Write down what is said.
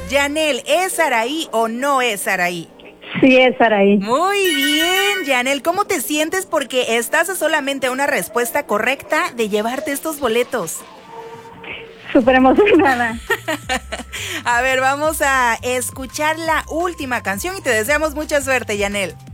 Yanel, ¿es Saraí o no es Saraí? Sí, es Saraí. Muy bien, Yanel, ¿cómo te sientes? Porque estás a solamente una respuesta correcta de llevarte estos boletos. Súper emocionada. A ver, vamos a escuchar la última canción y te deseamos mucha suerte, Yanel.